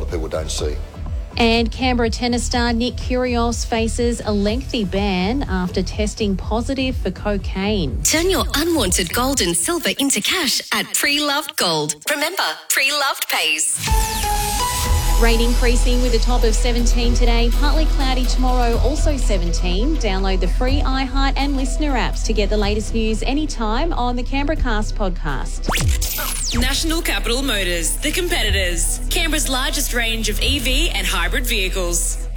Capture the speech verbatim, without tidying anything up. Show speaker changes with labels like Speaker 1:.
Speaker 1: of people don't see.
Speaker 2: And Canberra tennis star Nick Kyrgios faces a lengthy ban after testing positive for cocaine.
Speaker 3: Turn your unwanted gold and silver into cash at Pre-Loved Gold. Remember, Pre-Loved pays.
Speaker 2: Rain increasing with a top of seventeen today, partly cloudy tomorrow, also seventeen. Download the free iHeart and Listener apps to get the latest news anytime on the Canberra Cast podcast.
Speaker 4: National Capital Motors, the competitors. Canberra's largest range of E V and hybrid vehicles.